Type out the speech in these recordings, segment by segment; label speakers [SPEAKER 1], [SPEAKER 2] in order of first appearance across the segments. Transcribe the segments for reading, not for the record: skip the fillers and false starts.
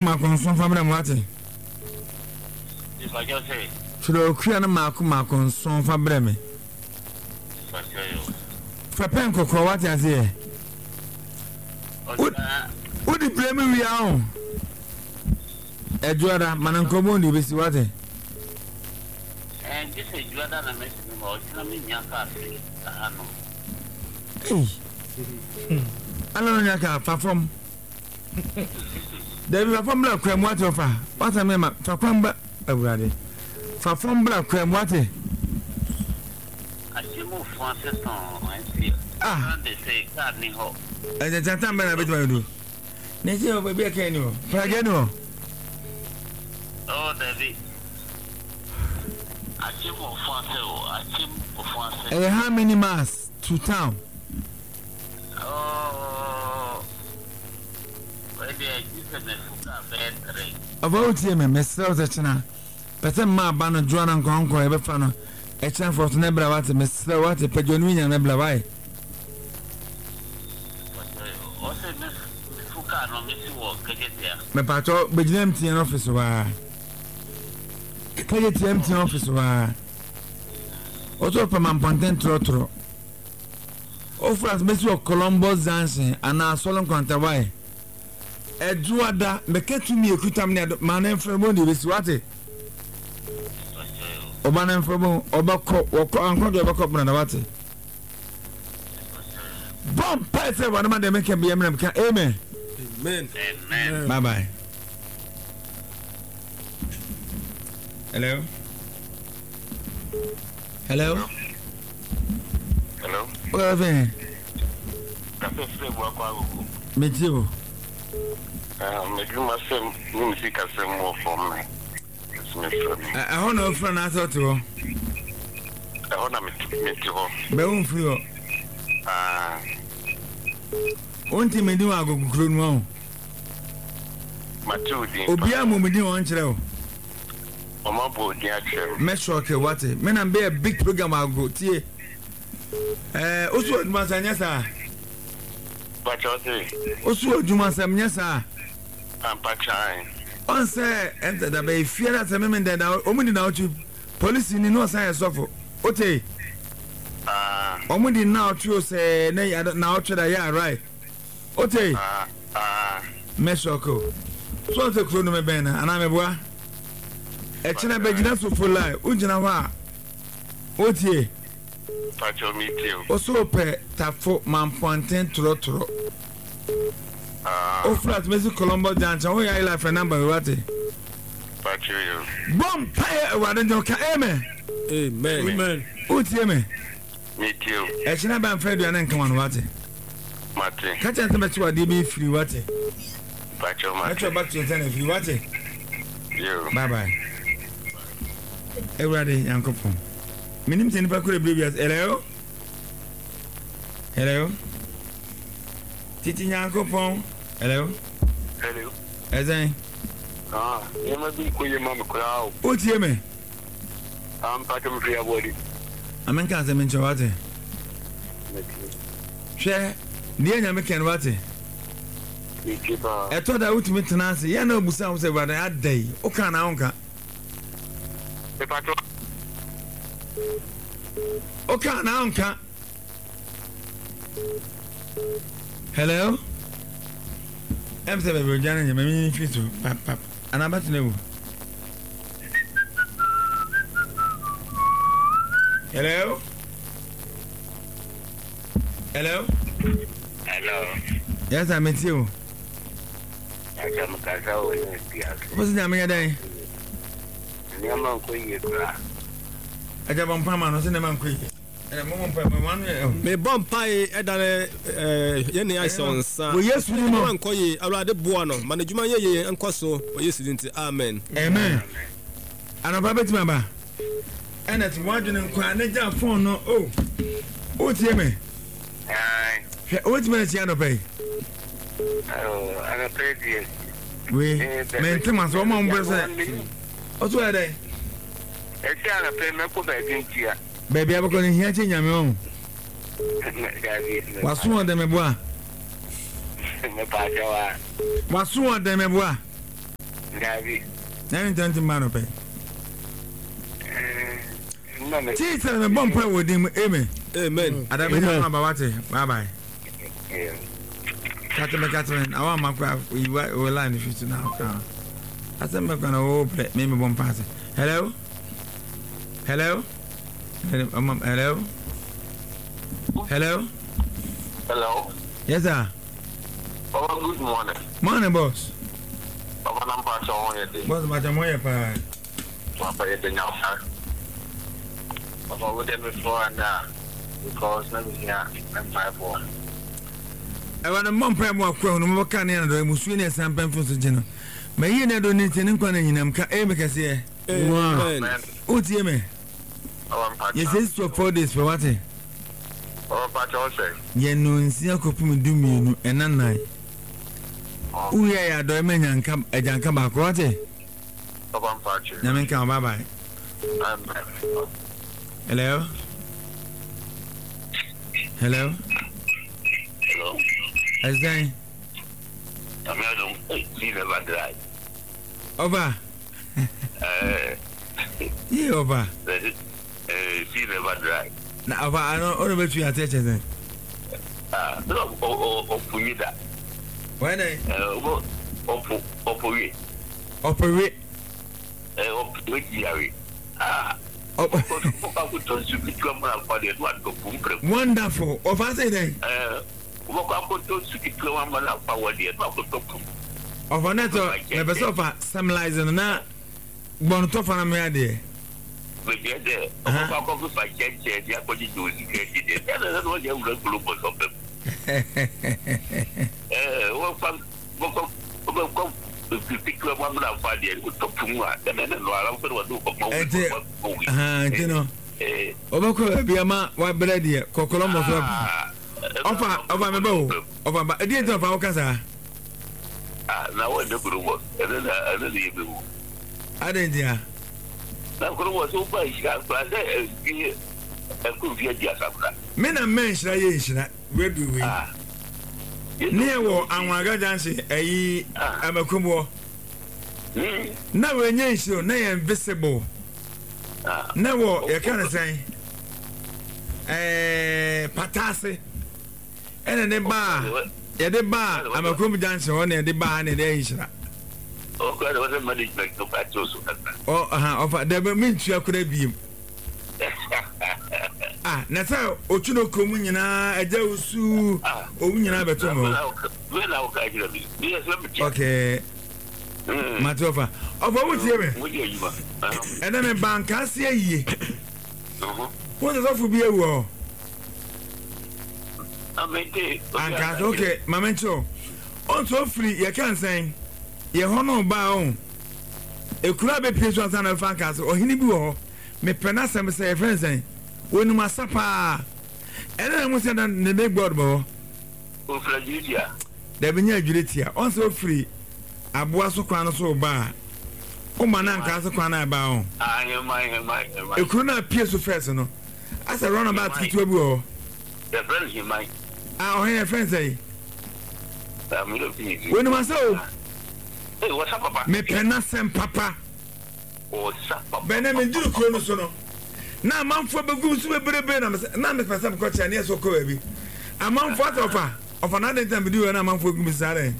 [SPEAKER 1] makonson fa bra mwate. Chiro kuya na makonson fa bra me. Fa pen kokro wate ase. Odi blame wi a Ejuada manankomo ni besi wate.
[SPEAKER 2] This is Juada na mesi ni mo sina mi nyaka afi ano.
[SPEAKER 1] Ano nyaka perform. Debi perform la kwem wate ofa. Wate me ma perform ba awurade. Perform bla kwem wate.
[SPEAKER 2] Achimu français son ainsi. De se carni ho.
[SPEAKER 1] Eje jata me na betu ayu. Neje o bebe ke ni o. Frage ni o.
[SPEAKER 2] Oh, David. Achimu français.
[SPEAKER 1] How many miles to town?
[SPEAKER 2] Oh, maybe I just a fuka battery.
[SPEAKER 1] About him, Mr. Zachana. But a ma banner John and Conquer ever fan. A chance for Nebra what Mr. What a Pejonian and Nebla. Why?
[SPEAKER 2] Also, Miss Fuka, no Miss Walk, get there.
[SPEAKER 1] My patrol, but empty an office. Can you empty office? Also, from my content trotro. Offer as Miss Colombo Zansen and our solemn counterway. Edwada, the catch me a cutamina, my name for Mondi with Swati. Obanem for Obako, or Uncle Obako Branawati. Bomb Panther, one of them can be American. Amen. Amen. Bye bye. Hello? Hello?
[SPEAKER 2] Hello?
[SPEAKER 1] What are you? Me too.
[SPEAKER 2] Music as a more for me.
[SPEAKER 1] I want no friend I thought to.
[SPEAKER 2] I want to meet you.
[SPEAKER 1] Beun frio. Onti me do ago kro no.
[SPEAKER 2] Matudi.
[SPEAKER 1] Obia mo me di won kire o.
[SPEAKER 2] Omabo di akere.
[SPEAKER 1] Me shock what? Me na be a big program ago tie. Osu oduma sanya sa.
[SPEAKER 2] Bachote.
[SPEAKER 1] Osu oduma samnya sa.
[SPEAKER 2] Ampachai.
[SPEAKER 1] On say enter the bay fear that me men da omudi na otu police ni no say sofo. Ote. Omudi na otu say na otu da ya right. Ote. Me shock o. So te kro no me ben na ana me boa. E chena be gina so full line. Ujina ho a. Ote.
[SPEAKER 2] Pacho meet you.
[SPEAKER 1] Oso pe tafo mamponten trotro. O flat Messi Colombo Junction. We are life number what?
[SPEAKER 2] Pacho you.
[SPEAKER 1] Bomb fire wadan joka amen.
[SPEAKER 3] Amen.
[SPEAKER 1] Uti amen.
[SPEAKER 2] Meet you.
[SPEAKER 1] E chena ban Fred ya nkan wan what?
[SPEAKER 2] Mate.
[SPEAKER 1] Catch and me to be free what?
[SPEAKER 2] Pacho mate.
[SPEAKER 1] Let's back to the free what?
[SPEAKER 2] You.
[SPEAKER 1] Bye bye. Everybody yankopon. Minim teni pa kure previous. Hello? Hello? Titi yankopon. Hello?
[SPEAKER 2] Hello.
[SPEAKER 1] Ezan.
[SPEAKER 2] Yema bi ko yema me kura o.
[SPEAKER 1] Uti amen.
[SPEAKER 2] Pacho me free body.
[SPEAKER 1] Amen kan se mencho what? Hwe die nya me ken what?
[SPEAKER 2] Ikiba.
[SPEAKER 1] Eto da ultimate tenance ya na obusa wo se brother adai o kan na onka
[SPEAKER 2] Pacho.
[SPEAKER 1] o kan na onka. Hello? Em se be jana nya me ni fitu pap anaba tnewu. Hello? Hello?
[SPEAKER 2] Hello.
[SPEAKER 1] Yes, I met you.
[SPEAKER 2] Acha mkaza o ni pia.
[SPEAKER 1] What's the name again?
[SPEAKER 2] Nyama ko yekura.
[SPEAKER 1] Aja bompa ma no se na man ko yi.
[SPEAKER 3] Me bompa e edare ye ne ison sa.
[SPEAKER 1] Wo Yesu ni no.
[SPEAKER 3] Man ko yi awrade boa no. Management ye enkoso o Yesu dinti. Amen.
[SPEAKER 1] Amen. Ana ba betima ba. Ena ti wadwene nkwa na ja phone no o. O tie me. O tie me ti ano pay.
[SPEAKER 2] Ana pay.
[SPEAKER 1] We mentema so mo mbo se. O to ya dai.
[SPEAKER 2] E ti ana pay me ko ba dintia.
[SPEAKER 1] Baby abako ni hia che nyame o. Wasu on de me boa.
[SPEAKER 2] Me pa jawa.
[SPEAKER 1] Wasu on de me boa.
[SPEAKER 2] Gabi.
[SPEAKER 1] 9:20 man pay. Jesus me bomb pay with him. Amen.
[SPEAKER 3] Amen.
[SPEAKER 1] Adabe na ba wate. Bye bye. Catherine, I want my craft. We line if you now. I said, I'm going to open it. Maybe one pass. Hello? Hello? Hello? Hello?
[SPEAKER 2] Hello?
[SPEAKER 1] Yes, sir.
[SPEAKER 2] Oh, good morning.
[SPEAKER 1] Morning, boss.
[SPEAKER 2] Papa, I'm passing on your day.
[SPEAKER 1] Boss, but I'm on your part.
[SPEAKER 2] Papa, you're the now, sir. Papa, we did before and now. Because let me hear. I'm 5-4.
[SPEAKER 1] I want a mom prayer more crown. No can I do Muslim and some pen for the general. May you not donate any one in them? Because here. Oh, dear me. Yes, it's for 4 days for what?
[SPEAKER 2] Oh, but also.
[SPEAKER 1] Ye no in Siakopum do me and none night. Oh, yeah, do I mean and come a young come back? What? Namen come bye bye. Hello? Hello?
[SPEAKER 2] Hello?
[SPEAKER 1] As I
[SPEAKER 2] see never dry.
[SPEAKER 1] Over. Yeah, over.
[SPEAKER 2] See never dry.
[SPEAKER 1] Now, over, I don't know what you are teaching.
[SPEAKER 2] No, Punida.
[SPEAKER 1] When I
[SPEAKER 2] operate.
[SPEAKER 1] Operate. Wonderful. Of I say then. Of another, never so far, some lies and not born to find me idea.
[SPEAKER 2] But yet, there, if I can't say, the apology to it. That's what you will look for something.
[SPEAKER 1] Obako Biama, what bread here, Cocolombo. Offer me bow. Offer, but I didn't of our casa.
[SPEAKER 2] Now what the group was, and then
[SPEAKER 1] I didn't hear.
[SPEAKER 2] Now, was so by I could be a jasabra. Men and men, where do we? Near war, and my guardiancy, I'm a combo. Now we're nation, nay invisible. Never, you can't say. Patase. And then bar. Yeah, the bar. I'm a combo dancer on the bar and the Asia. Oh, God, I wasn't management to patch us. Oh, the means you could be. Ah, Nasa, Ochuno Communina, a Josu, Omina Betomo. Okay. Matofa. Oh, what would you? And then a bank, I see ye. What is off to be a war? Okay, Mamento. Also free, you can't say. Ye hono baon. E kura be pieso asa na fa kase o hini bi wo me pena sem say friends say wonu masapa ene na mu say na ne be god bo o fragilia da be nya adwuretia on so free aboa so kwa no so ba o mana nka so kwa na ba on e kura na pieso first no asa run about kitu bi wo the friends he might o hini friends say wonu masao. Hey, what's up, Papa? Me pena sem papa. What's up, Papa? Benem do chrono sono. Na man for begum so bebrebe na me pesa me kocha na so ko abi. A man for of another time be do na man for gum sare.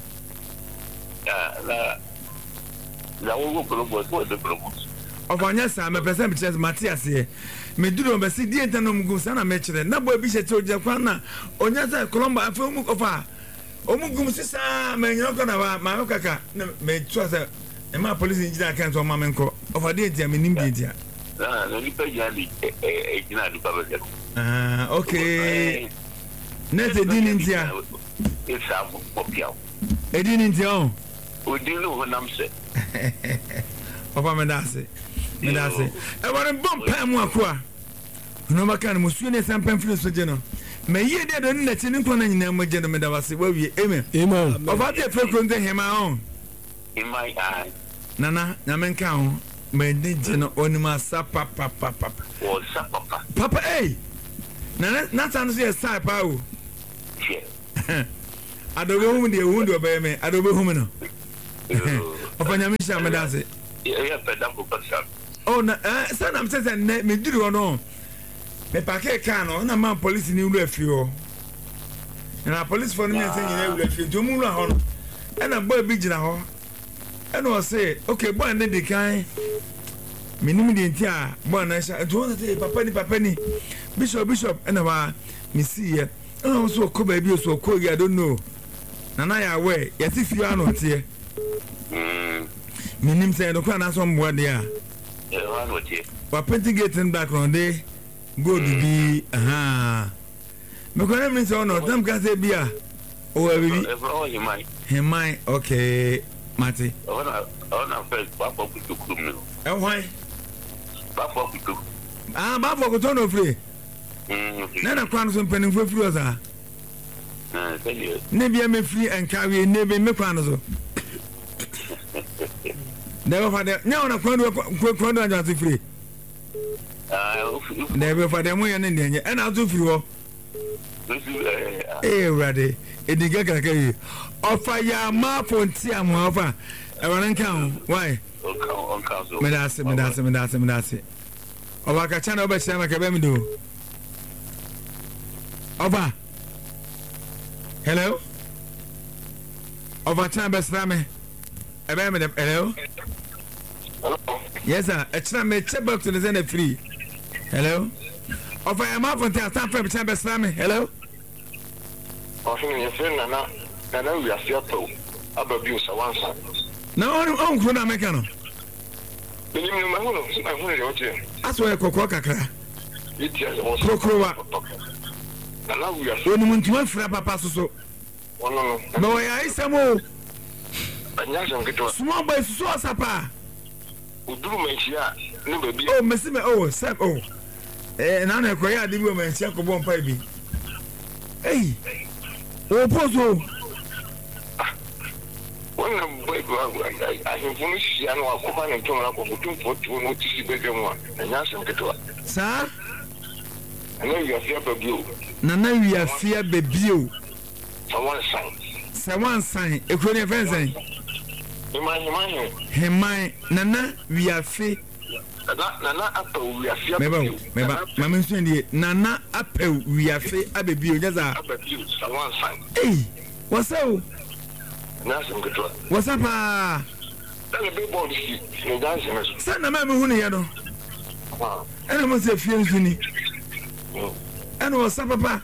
[SPEAKER 2] La wo ko lo so de promos. Of anya sa me pesa me chese Matias here. Me do be si die enta no mgum sa na me kire. Na bo bi che oja kwa na onya sa Colombo afa mu ofa. Omugum sisa menyo ko na ba ma kaka me twa e ma police engineer kan so ma menko over there dia me nim dia no ni pe ya di e gina di baba dia okay net edin ntia e sa mo popia edin ntia o di no nam se ofa me dase e waran bom pa mu akwa no makan musu ne sampan filo so je no me ye de do na chini ko na nyina mo je no me da wase wa wie amen ofa de fekro nte hema on in my eye nana na men ka ho me de je no onima sa papa o sa papa eh nana na san so ye sa pa o adobe hu de hu do be me adobe hu me no
[SPEAKER 1] Ofanya misha medase.
[SPEAKER 2] Yeah, pedam ko pasa.
[SPEAKER 1] Oh na sana msese ne me diri ono. Me pake ka no na man police ni wura afio. Na police for me say nyina wura afio. Jomu wura ho no. Na boy bi gina ho. Na o say, okay, boy na dey kan. Minim de ntia boy na sha. Do na say papa ni. Bishop na wa me see here. Oh so ko ba bi so ko I don't know. Na ya we yesi fio ano tie. Minim say no kwa na so mboa de a. Wa painting gate in background dey go be me ko na me say no tam ka say bia o wa bibi hemai okay mate
[SPEAKER 2] ona first ba for kutu no
[SPEAKER 1] e hwan
[SPEAKER 2] ba for kutu
[SPEAKER 1] ba for kutu no free na kwa no so mpanin fo free o sa ne bia me free enkawe ne be me kwa no so never for the now na kwando anja ti free never for the mo yan ne e na to free ho ready ediga kakari offer ya ma fonti am offer e wan kan why me dase oba ka chana oba chama ka be mi do oba hello oba chana be srame e be me hello. Yes sir, extra me check box to the zone free. Hello. Of I am up on the stand for chamber slamming. Hello.
[SPEAKER 2] Your friend Nana we are fearful about abuse once.
[SPEAKER 1] No on kuna mekano. That's why Coco Kakra. It is Cocoa. Nana we are so muntu fra papa so. No I samo. Small boy so sapa. Oh, Messi, oh, Sam, oh, and I acquire the woman, Jacob won't pay me. Hey, oh, Pozo. When I have finished, I know I'll come and turn up for 2 to see bedroom and answer to sir. I know you are fear baby. Nana, we are fear baby. Someone sign, a crony offense. Hemai Nana we are free. Nana apple we are free. Meba mama nsundi Nana apple we are free abebi ojaza. Hey, what's up? What's up? Sana mama hu ne ya no. Ana mo se fie nsuni. Ana what's up papa?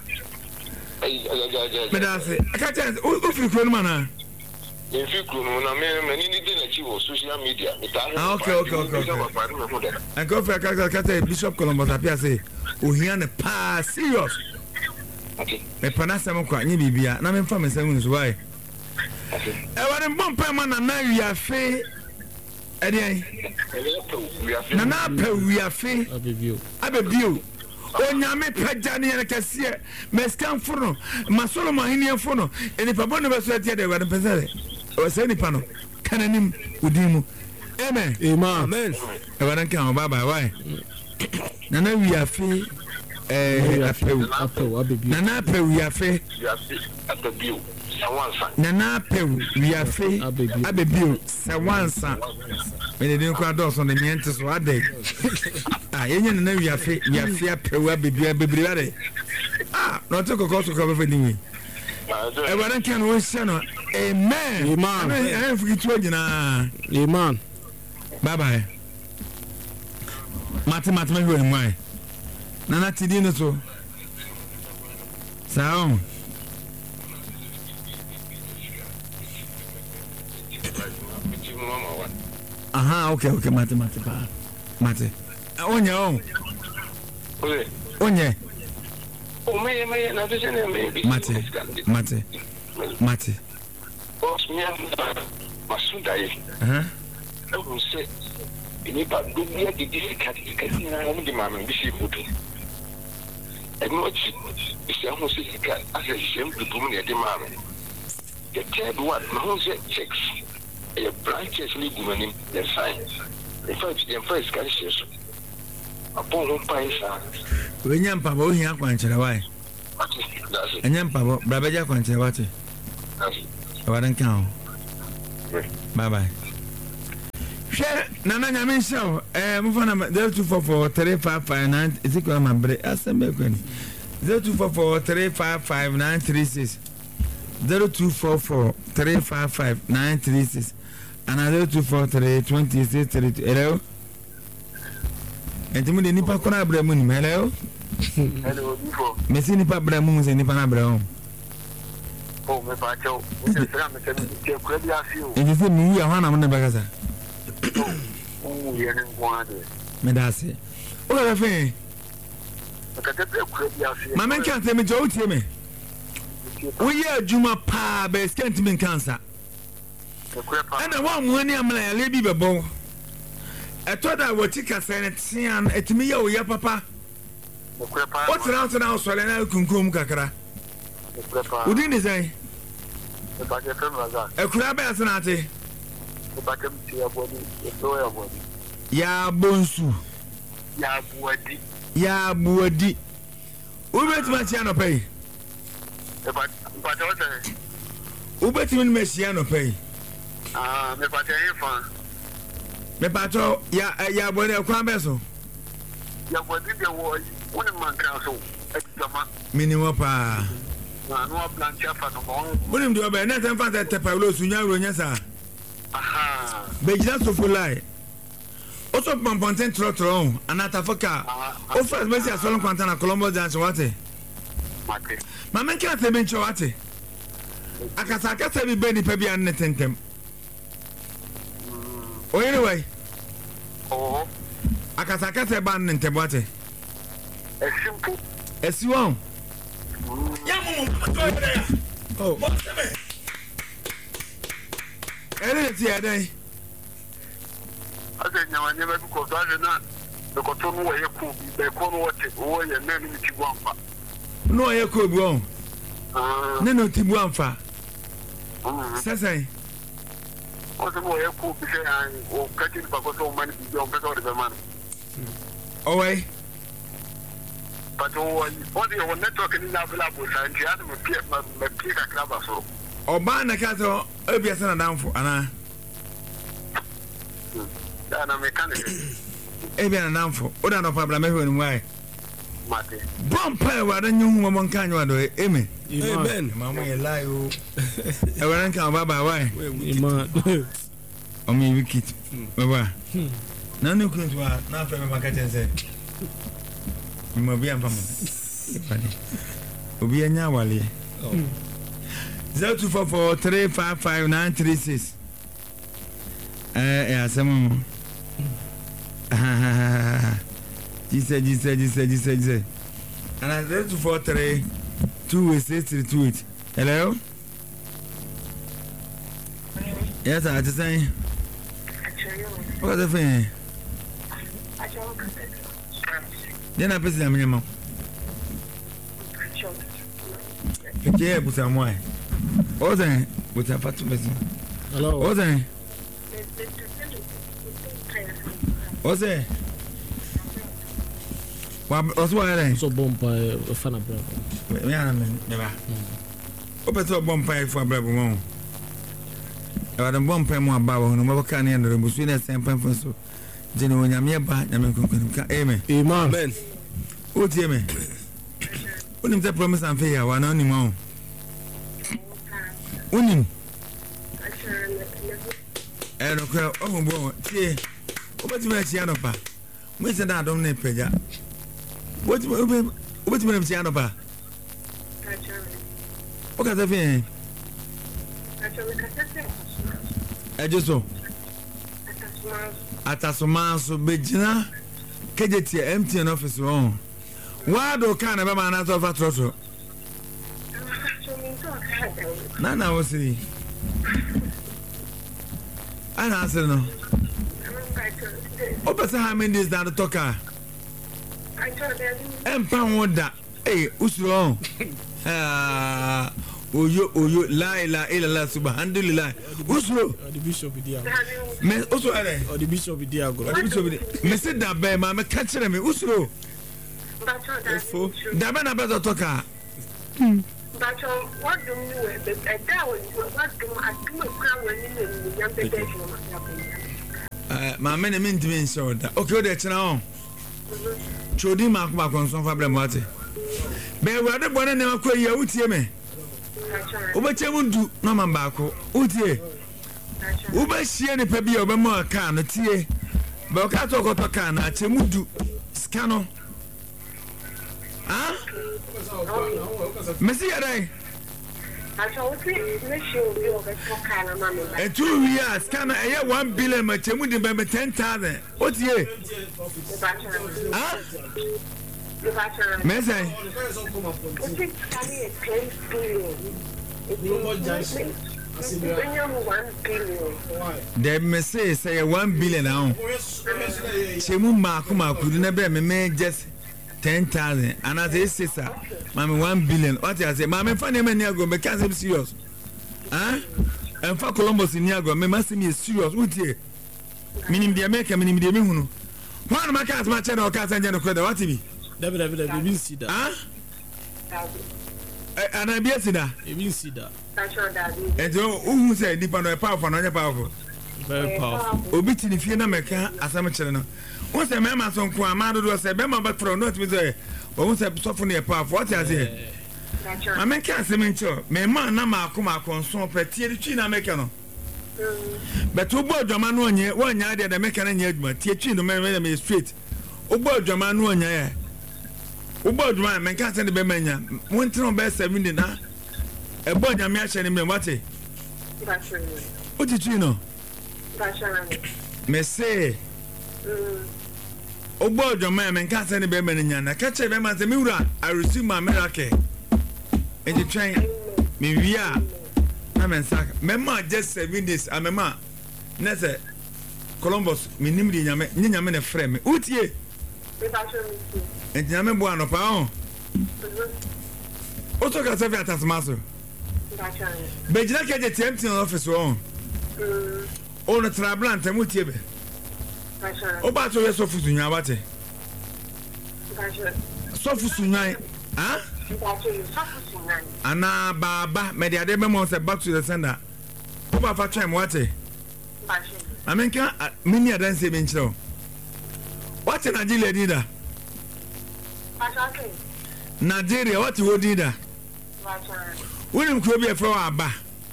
[SPEAKER 1] Medase. Akacha o free kro no mana. In fact, many didn't social media. Okay. I go for a Bishop Columbus appear say, oh, he and a pass serious. A panasam quite Bibia, and I'm from 7 why. I want a bumper man and now we are fair. Nana, we are fair. I be view. Oh, Yame Pajani and a cassia, Mescan Funo, Masolo Mahinian Funo, and if I want to say they were the Pazare. O seni pano kananim udimu amen amen e wadan kan baba why nana we afi apeu nana apeu we afi abebiu sawansa nana apeu we afi abebiu sawansa me dey kwa do so na miente so ade yenya nana we afi apeu abebiu abebiu ade no to kokko so ko be ni everyone can wish no amen I forget to amen bye bye mate me ho enwai nana tidi no so sao okay mate pa mate onye Mate. Boss me Masudai. I will say, in but do me a difficult the mamma be she would. And much is almost as a shame to do me at the mamma. The third one, Mahonse checks a branches legal the signs. In fact, the first conscious upon one pine. When you have a here, why? And yam pabo brabaja kwanche wate. I don't count. Bye bye. Share Nana Yamin show. Mufana 02443559 is equal my break. Assembly 0244355936 0244355936 and 02432632. Hello. And to me, the Nipa Kona Bremun. Hello.
[SPEAKER 4] Hello,
[SPEAKER 1] Messi Nipa Bremun and Nipa Nabra.
[SPEAKER 4] Oh, my pacho. And
[SPEAKER 1] you see me, I'm on the Bagasa.
[SPEAKER 4] Oh, you're in one.
[SPEAKER 1] Medasi. What are you? My man can't tell me, Joe, tell me. We are Juma Pa, but it's can't mean cancer. And I want money, I'm like a lady babo. I thought I would take a senate and at me, oh, yeah, papa. What's around the house while I can come, Kakara? What did he say? A crab as an ate. Ya bonsu.
[SPEAKER 4] Ya buadi.
[SPEAKER 1] Ya buadi. Who bet Messiano pay? Who bet him Messiano pay?
[SPEAKER 4] Me pato
[SPEAKER 1] Me pato ya buadi kwambeso.
[SPEAKER 4] Ya buadi de wo one man council. Exama.
[SPEAKER 1] Minimum pa.
[SPEAKER 4] No plancha fa no mo.
[SPEAKER 1] Wonim do be na tan fa tepa lo sunya ro nya sa.
[SPEAKER 4] Aha.
[SPEAKER 1] Bejina so fulai. Also pamponten trotro anata foka. O first Messi asolon kwanta na Colombo dance wate.
[SPEAKER 4] Mate.
[SPEAKER 1] Mama nka te bencho wate. Akasa bi beni pa bi an netentem. O anyway.
[SPEAKER 4] Oh.
[SPEAKER 1] Akasa ba an nentem wate.
[SPEAKER 4] A simple.
[SPEAKER 1] Esiwon. Ya mumu to ya. Oh. Ti adai.
[SPEAKER 4] Ade nyama nyama bi ko daje na de ko to no wo ye ko bi be ko no wote wo ye na ni ti buamfa.
[SPEAKER 1] No ye ko bi on. Ne no ti buamfa. Sasai.
[SPEAKER 4] O se mo ye ko bi se an o kati ba ko so man bi on pe so de be man.
[SPEAKER 1] Oh way.
[SPEAKER 4] But o the network ni na bla bo sa nti ade me pie kakra ba so.
[SPEAKER 1] Oba na ka so obiasa na danfo ana.
[SPEAKER 4] Na mechanic.
[SPEAKER 1] Ebia na danfo. O da no problem me hwenu why.
[SPEAKER 4] Mate.
[SPEAKER 1] Bompa wa da nyu mo mon kan wa do amen.
[SPEAKER 3] Amen.
[SPEAKER 1] Mama ye lie o. E wa nka baba why.
[SPEAKER 3] Iman.
[SPEAKER 1] O mi wikit. Baba. Na no kuntu wa na fa me maka tense. Mo bi am fam. Obi anya wale. 0244355936. Asem. Jesus. And I 0243286328. Hello? Yes, I just saying. What's the thing? Then I put them in your okay, but I'm why. Ozen, with a fat person. Hello, Ozen. Ozen. What's why? So bomb by a fan of brother. Never. Open to a bomb pie for a brother. I had a bomb pie more about no more canny and the Busina San Panfonso. Genuine Yamia, Amen. Amen. Oh, dear me. Unim te promise and fair one anymore. Unim. I don't care. Oh, boy. See, what you make Sianopa? We said I don't need Peja. What you make Sianopa? What is the thing? I just saw. Atasuma so Bejina. Kejeti empty an office wrong. Why do kind of a man out of a throttle? Nana was he. I answer no. Open how many days down the talker? And pound that. Hey, who's wrong? Oyo, la subhanallah. Who's wrong? The bishop idea. Me also are. Or the bishop idea go. The bishop idea. Me said that be ma me catch me. Who's wrong? Dabana better talker.
[SPEAKER 4] But what do you what do I do a crown when you
[SPEAKER 1] Mamma ne mentimi nhyɛ da. Okay, de kyena on. Chodi ma ko konson fa bre moate. Be wurade bone ne akɔ yi utie me. Obɛkyɛ du na man ba ko. Utie. Ubɛhie ne pa bi obɛma aka no tie. Be o ka to ko ka na kyɛ du. Ska no. Ah? Mesi yare. And 2 years can I 1 billion much 10,000. What's here? Huh? Messi. The message say 1 billion now. Chemu Makuma could never make just 10,000 and as a sister, Mammy 1 billion. What I say, Mammy, funny man, go because I'm serious. Huh? And for Columbus in Niagara, me must be serious. Would you? Meaning the American, meaning the Mihuno. One of my cats, my channel, cats, and general credit. What to be?
[SPEAKER 3] David, see that.
[SPEAKER 1] Huh? And I be a sinner.
[SPEAKER 3] You see that.
[SPEAKER 1] And who said, depend on powerful, not powerful.
[SPEAKER 3] Very powerful.
[SPEAKER 1] Obiti if you America, as I'm a channel. Once a member son Kwamado was a member back from not with a once a softening a path. What I say? I make a cemetery. May man Nama Kuma consume per Tiachina Mecano. But two board German 1 year, 1 year, the Mecan Yedma, Tiachino Mary Street. Ubo German 1 year. Ubo German, Mecan and the Bemania, 1 ton best 7 dinner. A boy, I'm actually me what? What did you know? Me say. O boy, your man, and can't send a baby in a catch a man as a mirror. I receive my miracle. And the train, me, we are. I'm in sack. Memma just 7 days. I'm a man. Nessa Columbus, me nimby, Yaman, a friend. Utie. And Yaman Buano Pao. Also got a vet as master. But you can't get empty office wrong. On a trablant and Mutie. Oba to yeso fusunya wate. So fusunya, ah? Ana baba me de ade memo say back to the sender. Oba fa twem wate. Amenka mini adan se ben chiro. What Nigeria dida? Nigeria what wo dida? Wonim kro bi e fro aba.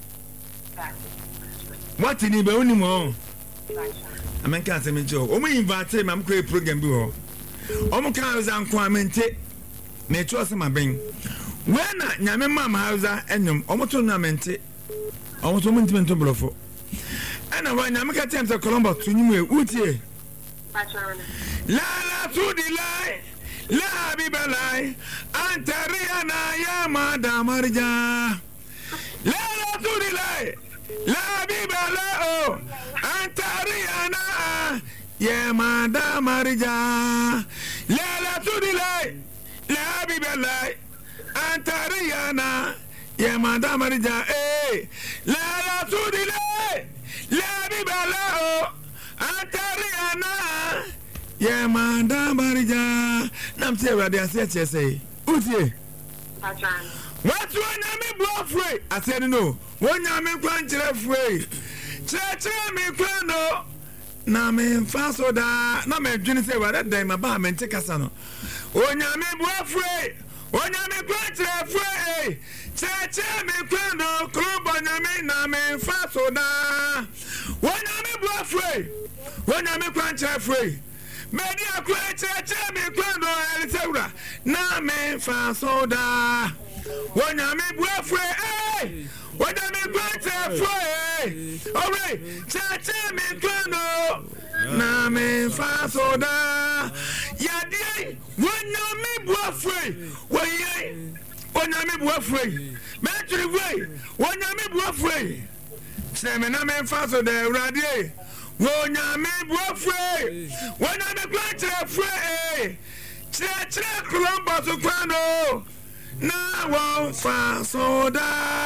[SPEAKER 1] What ni be wonim o? I can't say me joke. Omo invite me am create program bi ho. Omo kan house anko amente. Me trust my ben. When nyame mam house enyum, omo to na mente. Omo to mente to blofo. Ana wa nyame ka tem se Columbus to nyum e utie. La la to the lie. La bi belai. Antariana ya madam marja. La la to the lie. La bi belai. Antariana, yeah, Madame Marija. La to the light, la bibelai. Antariana, yeah, Madame Marija. Eh, la to the light, la bibelai. Antariana, yeah, Madame Marija. Nam say what they say. Utie. What's one name blow I said no. One name quantity free. Church me kwano na me faso da na me dwene se wa da ma ba me nteka sa no onya me boafre onya me kwatre fre church me kwano krobo nya me na me faso da onya me boafre onya me kwatre fre me dia kwa church me kwano elisewura na me faso da onya me boafre what am I going to say? All right, chacha me kwano na me fasoda. Yadi, when you me boafre, when you me boafre, metri way, when you me boafre. Say me na me fasoda, radi. When you me boafre, when you me going to say, chacha Columbus kwano. Na won fa soda.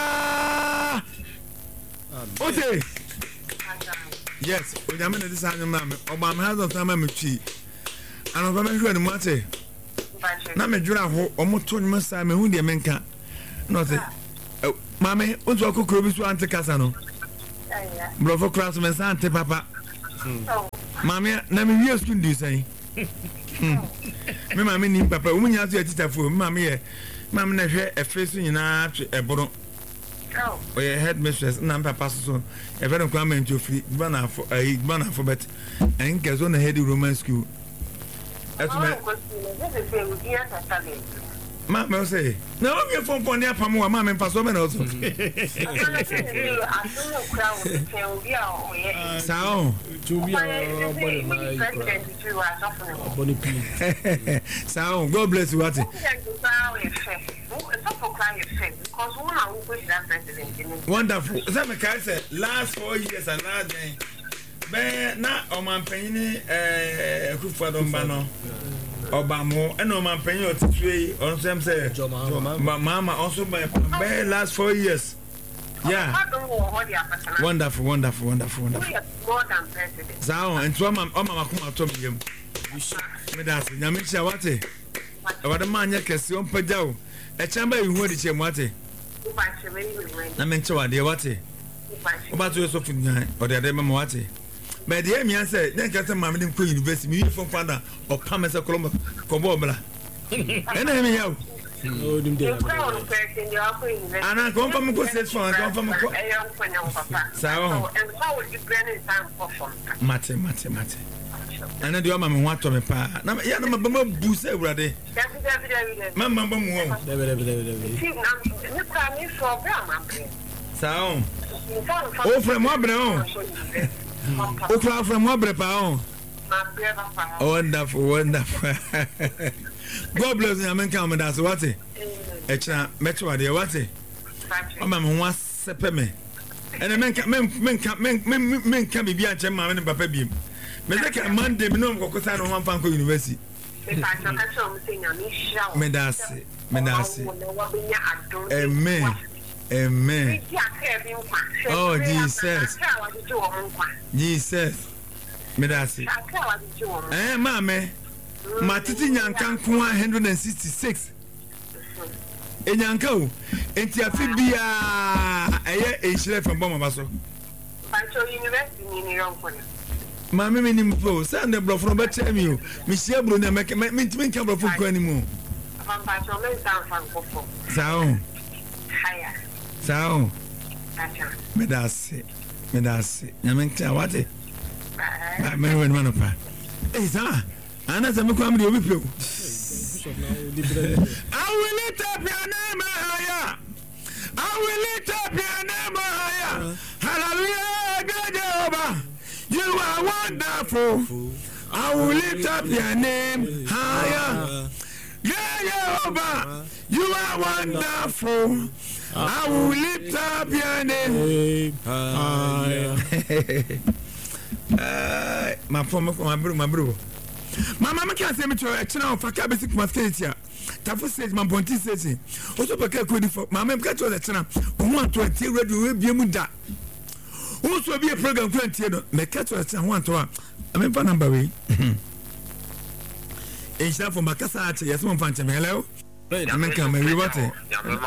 [SPEAKER 1] Okay. Yes, we am in this animal. Obama has of time me chi. And of me hwe ni mo ate. Na me dwura ho omoto ni masa me hu de menka. No say. Mame, ozo akokro bi so ante kasa no. Brofo class me sa ante papa. Mama, na me wiye school do say. Me mama ni papa, wo nya so teacher fo, me mama ye. Mama na hwe efe so nyina eboro. Oh, yeah, headmistress na papa so. E very requirement to free bana for bet. En kezo na head Roman school. Mama say, na o me phone pon dey apam wa mama mfa so be na also. Sao. Sao, God bless you what. Wonderful. That me can say last 4 years and last day. Be na o man panyin Kufuadomba no. Obamo and no man penny or three on some say Mama also by last 4 years. Yeah. Wonderful. Sao and to Mama come out to him. Medas, Yamisha Wate. About the man yakes on Pajao. A chamber you would it Wate. I meant to what they Wate. About you so or the other Wate. But the Amy said, then get a mammy in Queen University, me from father or Pamesa Colombo, Cobobla. And I mean, and I come from a good set for I come from a so Mate. And I do a mamma want to me pa. Now, yeah, I'm a boost every day. Mamma, so, oh, from Mobile. Okra from Mobile. Wonderful. God bless you. I'm coming. That's what it. Extra metro. They what it. I'm one sepeme. And the men can be a gem and papa beam. Make a Monday. No, because I don't want Fanco University. Medasi. Amen. Oh, Jesus. Medasi. Mame. Matiti nyankan kwa 166. Enyanka o. Enti afibia eye ehire from Boma Baso.
[SPEAKER 4] Pancho University ni Ronko.
[SPEAKER 1] Mame me nim po. Send the bro from Betemi o. Me share bro na make me kan bro from kwa ni mu.
[SPEAKER 4] Pancho men san Franco.
[SPEAKER 1] Sao.
[SPEAKER 4] Haya.
[SPEAKER 1] Sao. Medasi. Nyamenka wate. Me when man pa. Eh sa. Ana se me kwa me obi plo. I will lift up your name higher. Hallelujah, God Jehovah. You are wonderful. I will lift up your name higher. Yeah, Jehovah. You are wonderful. I will lift up your name higher. My bro. My mama can't say me to a channel for basic masculinity. Tafu says my bonti says also for credit for my mom catch the channel. 120 radio will be muda. Also be a program 20 me catch the channel 1 to 1. I mean, number way. It's not for Macassa, yes, one fancy. Hello. I mean, come and what it.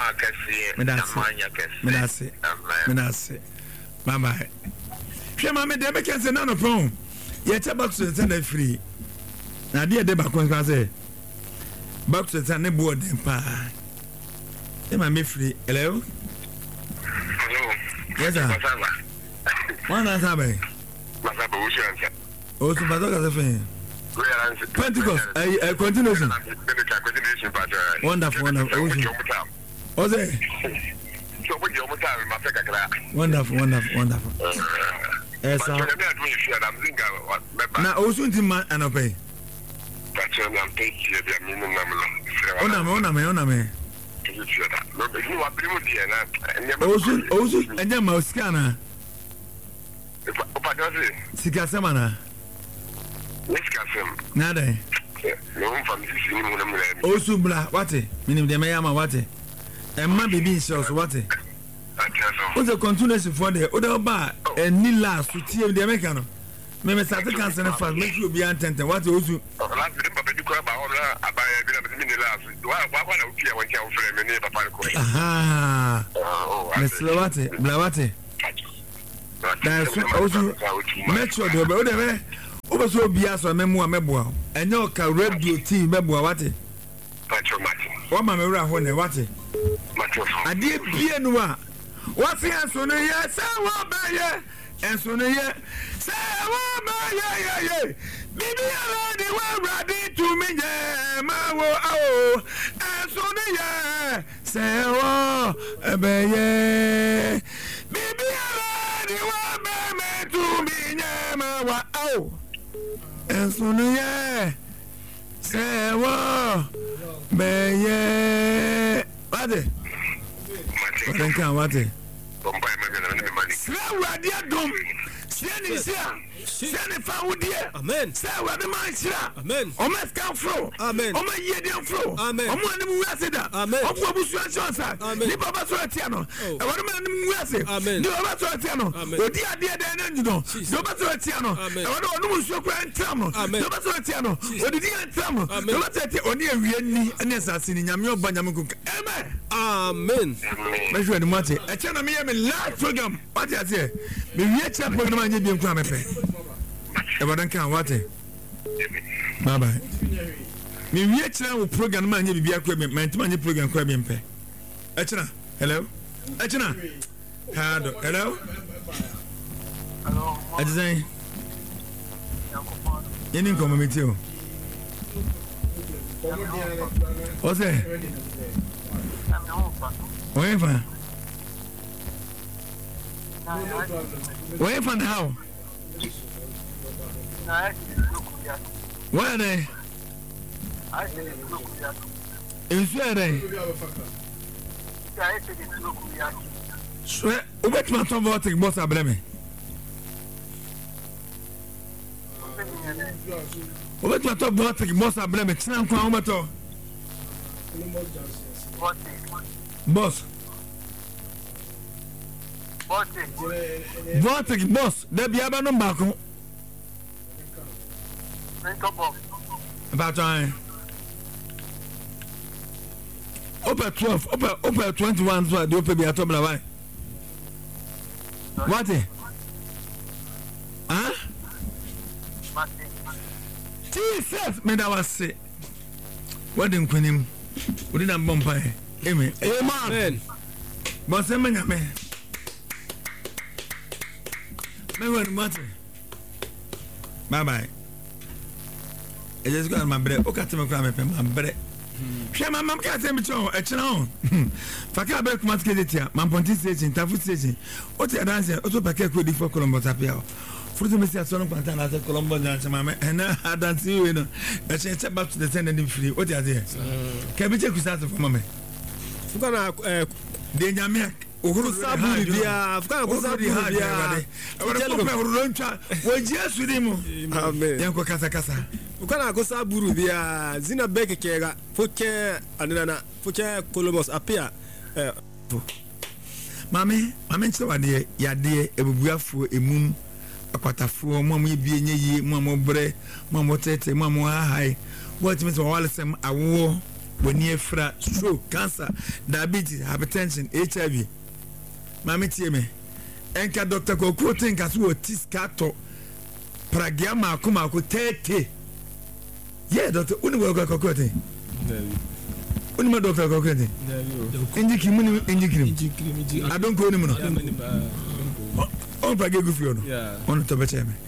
[SPEAKER 1] That's it. Bye bye. She mamma, they can't say none of home. Yet about to send it free. Now, dear, the back one can say, boxes and a board and pie. Am I free? Hello? Yes, sir. One answer. Oh, so my dog has a thing. Pentecost, a continuation. Wonderful. Wonderful. Yes, sir. Now, also in man and obey. Oname. Also, and then my scanner. Sikasamana. Nada. Also, blah, what it? Meaning the Mayama, what it? And my baby shows what it? What's the continuation for the other bar and Nila to tear the American? Maybe Saturday cancer and fast make you be untented. What also? Aha, Miss Blawate. That's also metro. The oboso bia so memu ameboa enye oka radio team meboa wate o ma mewura ho ne wate ade bia no a wase enso no ye se wo ba ye enso no ye se wo ba ye bibi ala ni wa radi to me ye ma wo o enso no ye se wo ba ye bibi ala ni wa ba me to me ye ma wa o enso no ye se wo ba ye wate Wadenka wate. Sra wadia dom. Siani sia. Siani fa wudie.
[SPEAKER 3] Amen.
[SPEAKER 1] Sra wade man sira.
[SPEAKER 3] Amen.
[SPEAKER 1] Oma skan fro.
[SPEAKER 3] Amen.
[SPEAKER 1] Oma yedian fro.
[SPEAKER 3] Amen.
[SPEAKER 1] Oma anim wiase da.
[SPEAKER 3] Amen.
[SPEAKER 1] Ofu abusu ansa. Ni baba so atia no. E wade man anim wiase.
[SPEAKER 3] Amen.
[SPEAKER 1] Ni baba so atia no. Odi ade da na njudo. Ni baba so atia no. E wade onum so kura entram no. Ni baba so atia no. Odi di entram no. Ni baba so atia oni awie ni ene asase ni nyame oba nyame kuka.
[SPEAKER 3] Amen.
[SPEAKER 1] Measure the money. I tell me I'm a live program. What I say? Me reach a program and you be come pay. Everyone can what? Bye bye. Me reach a program man you be equipment. My program can be pay. Echna. Hello. Echna. Hello.
[SPEAKER 4] Hello.
[SPEAKER 1] I just say. You didn't come with you. What's that? Where from? Where from how? Where are they? In Sweden. Swear, wait my top voting boss are blaming. Wait my top voting boss are blaming. Sam Kwamato. Boss. Voting boss. There be a no back. About time. Upper 12, upper 21, so the upper be a top of why. What? Huh? Jesus, me that was say. What didn't queen him? We didn't bump by. Amen. Amen. But say me nyame. Me want matter. Bye bye. I just got my bread. O kat me kwa me my bread. Hwe my mam ka say me chon e chena on. Faka be kuma skedetia. Man ponti station, tafu station. O ti dance, o to pake ko di for Colombo tapia. Fruit me say so no kwanta na say Colombo dance mama. Na dance we no. E che back to the send and free. O ti ade. Ka be che kusa for mama.
[SPEAKER 3] Fuka na
[SPEAKER 1] de nyame ohuru
[SPEAKER 3] saburi bia fuka ko saburi bia
[SPEAKER 1] awara ko pe ohuru ntwa wo Jesu di mu
[SPEAKER 3] amen
[SPEAKER 1] yanko kasa
[SPEAKER 3] fuka na ko saburi bia zina beke kega fuke anana fuke Colomos apia
[SPEAKER 1] mame nche wade yade ebubuafo emum akwatafo mo ebie nyeyi mo bre mo tete mo hahai what means all sem awo woni efra stroke cancer diabetes hypertension HIV mame tie me enka doctor ko protein ka so tiskato pragiama akoma ko tete yeah doctor uni wo ko kote uni ma doctor ko kote injiki muni injiki I don't go ni muno on pragi go fio no on to beche me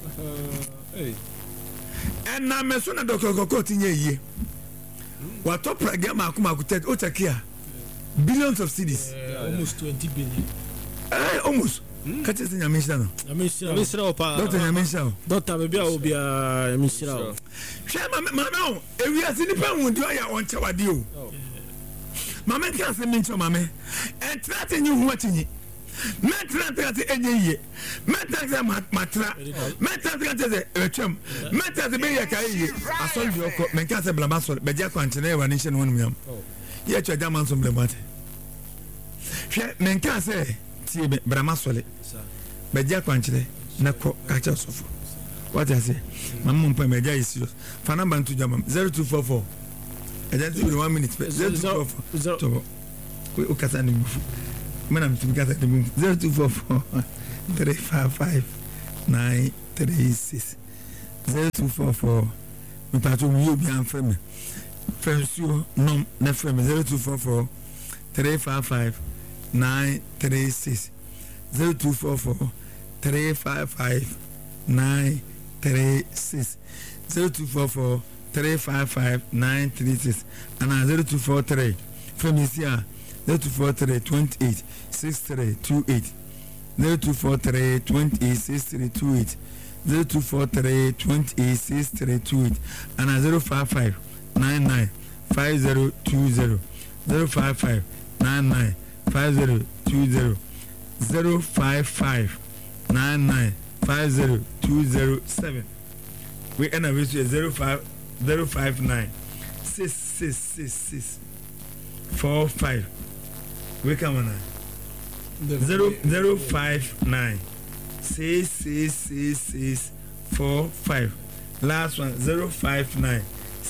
[SPEAKER 1] en na me so na doctor ko kote nye what top program akuma kutet o takia billions of cedis
[SPEAKER 3] almost 20 billion
[SPEAKER 1] almost kati se nyamisha no
[SPEAKER 3] nyamisha opa
[SPEAKER 1] doctor nyamisha
[SPEAKER 3] doctor be bia obi a nyamisha o
[SPEAKER 1] mama no ewi asini pa wundi o ya onche wade o mama kan se mincho mama entrate nyi hu atinyi mentrate enye mentrate matra mentrate etwam mentrate be ya kai ye asol bi oko menka se blama sol be dia kwantene e wani hye no wonu yam ye twa jaman so blemate hwe menka se tie be blama sol be dia kwantene na ko kacha sofo what I say mama mpa me dia is serious fa number ntu jaman 0244 agent be 1 minute 0244 to o kasa ni mufu Madam Timkata 0244 355 936 0244 me pato me you be an frame friends you no na frame 0244 355 936 0244 355 936 0244 355 936 and 0243 from this year 0243 28 6328 0243 28 6328 0243 28 6328 and 055 99 5020 055 99 5020 055 99 50207 we end up with 059 6666 45 we come on 059 6666 45 last one 059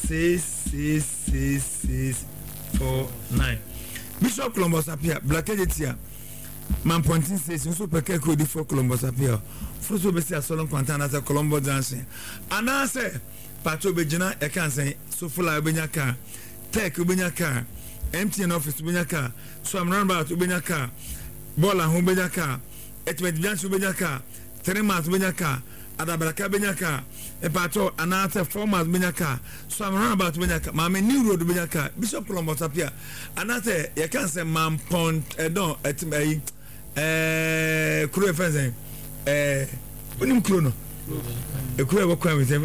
[SPEAKER 1] 6666 49 Bishop Columbus appear Black Editia Man Pontin Station so peke kodi for Columbus appear First we see a solon quantana as a Columbus dancing and I say Pato Bejina e can say so full ubenya car tech ubenya car MTN office ubenya car so I'm running about ubenya car Bola ubenya car etmet dance ubenya car 3 months ubenya car Adabraka ubenya car e pato another 4 months ubenya car so I'm running about ubenya car mama new road ubenya car Bishop Columbus appear another you can say Man Pont no etimai kuro fense unim kuro no e kuro wo kwa me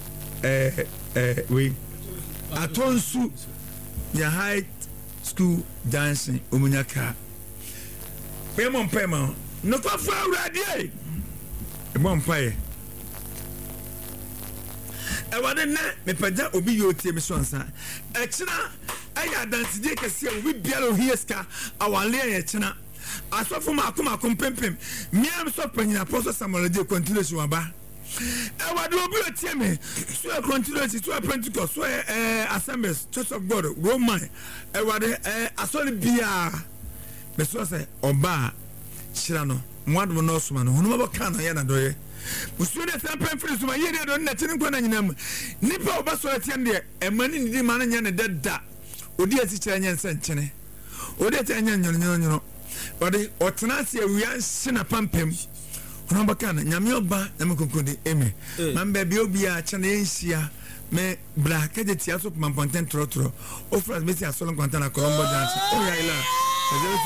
[SPEAKER 1] we atonsu ya high school dancing omunyaka pema no kwa fa awrade e mo mpae e wade na me pagya obi yotie me so ansa e kina aya dance de kese obi bialo hieska awale ya kina asofo makoma kompempem miam so panyina poso Samuel de continuation aba e wade obi otie me so continuation to Pentecost so Assemblies Church of God Roman e wade asole bia me so say oba chira no mwado no soma no hono mabaka na ya na doye musuo de sampem free soma ye de do na tini kwa na nyinam nipa oba so atie de emani ni ma na nya ne dada odi ati chira nya nsenchene odi ati anya nyonyo odi otenase awia hina pampem hono mabaka na nyame oba na mekonkode eme mamba bi obi a cha na enhia me black ejeti aso Man Pontin trotro ofras mesi asolo kwanta na Colombo dance o ya ila